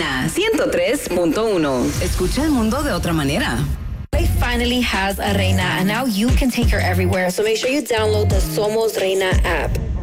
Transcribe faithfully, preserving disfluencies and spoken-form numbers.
Reina ciento tres punto uno. Escucha el mundo de otra manera. Play finally has a Reina, and now you can take her everywhere. So make sure you download the Somos Reina app.